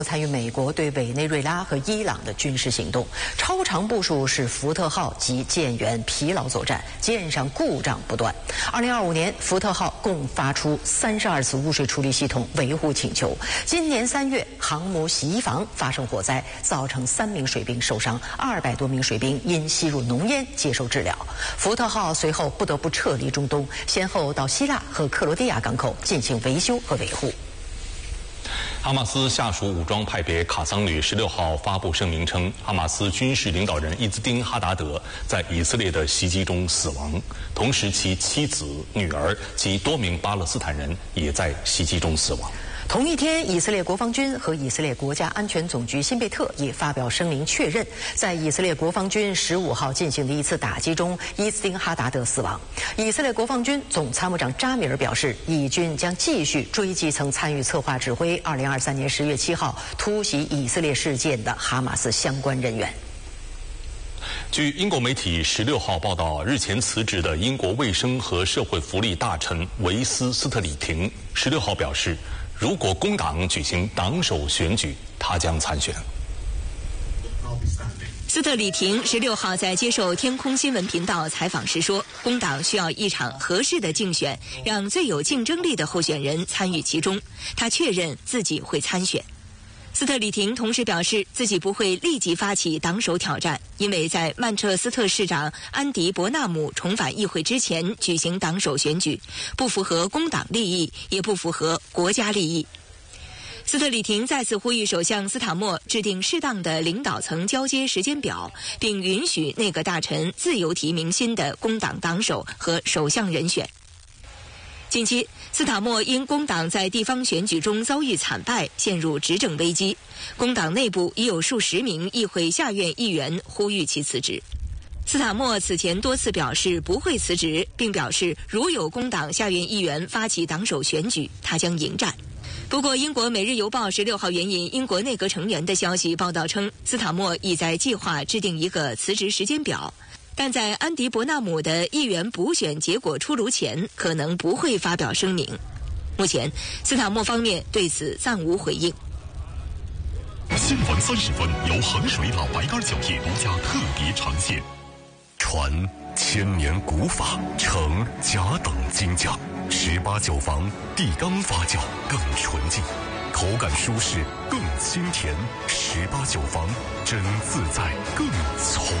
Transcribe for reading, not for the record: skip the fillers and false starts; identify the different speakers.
Speaker 1: 参与美国对委内瑞拉和伊朗的军事行动，超长部署使福特号及舰员疲劳作战，舰上故障不断。2025年，福特号共发出32次污水处理系统维护请求。今年3月，航母洗衣房发生火灾，造成3名水兵受伤，200多名水兵因吸入浓烟接受治疗。福特号随后不得不撤离中东，先后到希腊和克罗地亚港口进行维修和维护。
Speaker 2: 哈马斯下属武装派别卡桑旅16号发布声明称，哈马斯军事领导人伊兹丁·哈达德在以色列的袭击中死亡，同时其妻子、女儿及多名巴勒斯坦人也在袭击中死亡。
Speaker 1: 同一天，以色列国防军和以色列国家安全总局辛贝特也发表声明确认，在以色列国防军15号进行的一次打击中，伊兹丁·哈达德死亡。以色列国防军总参谋长扎米尔表示，以军将继续追击曾参与策划指挥2023年10月7号突袭以色列事件的哈马斯相关人员。
Speaker 2: 据英国媒体16号报道，日前辞职的英国卫生和社会福利大臣维斯·斯特里廷16号表示，如果工党举行党首选举，他将参选。
Speaker 3: 斯特里廷16号在接受天空新闻频道采访时说，工党需要一场合适的竞选，让最有竞争力的候选人参与其中。他确认自己会参选。斯特里廷同时表示，自己不会立即发起党首挑战，因为在曼彻斯特市长安迪·伯纳姆重返议会之前举行党首选举，不符合工党利益，也不符合国家利益。斯特里廷再次呼吁首相斯塔默制定适当的领导层交接时间表，并允许内阁大臣自由提名新的工党党首和首相人选。近期，斯塔默因工党在地方选举中遭遇惨败，陷入执政危机。工党内部已有数十名议会下院议员呼吁其辞职。斯塔默此前多次表示不会辞职，并表示如有工党下院议员发起党首选举，他将迎战。不过，英国《每日邮报》16号援引英国内阁成员的消息报道称，斯塔默已在计划制定一个辞职时间表。但在安迪·伯纳姆的议员补选结果出炉前，可能不会发表声明。目前，斯塔默方面对此暂无回应。
Speaker 4: 新闻30分由衡水老白干酒业独家特别呈现。传千年古法，承甲等精匠，18酒坊地缸发酵更纯净，口感舒适更清甜。18酒坊真自在更从